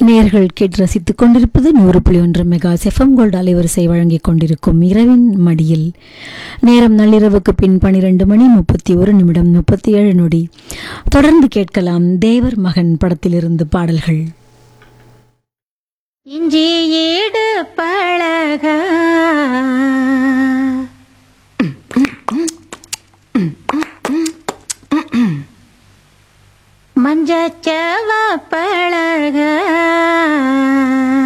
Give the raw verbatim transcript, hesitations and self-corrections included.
நேர்கள் கேட்டு ரசித்துக் கொண்டிருப்பது நூறு புள்ளி ஒன்று மெகா எஃப்எம் கோல்டு அலைவரிசை வழங்கிக் கொண்டிருக்கும் இரவின் மடியில். நேரம் நள்ளிரவுக்கு பின் பனிரெண்டு மணி முப்பத்தி ஒரு நிமிடம் முப்பத்தி ஏழு நொடி. தொடர்ந்து கேட்கலாம் தேவர் மகன் படத்திலிருந்து பாடல்கள். இஞ்சி ஈடு பழக மஞ்சச்சவ பழக